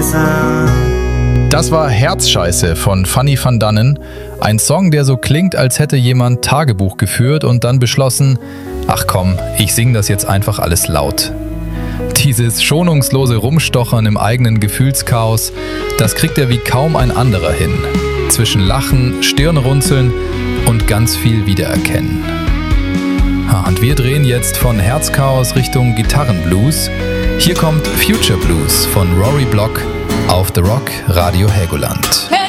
Das war Herzscheiße von Fanny van Dannen. Ein Song, der so klingt, als hätte jemand Tagebuch geführt und dann beschlossen, ach komm, ich sing das jetzt einfach alles laut. Dieses schonungslose Rumstochern im eigenen Gefühlschaos, das kriegt er wie kaum ein anderer hin. Zwischen Lachen, Stirnrunzeln und ganz viel Wiedererkennen. Und wir drehen jetzt von Herzchaos Richtung Gitarrenblues. Hier kommt Future Blues von Rory Block auf The Rock Radio Helgoland. Hey!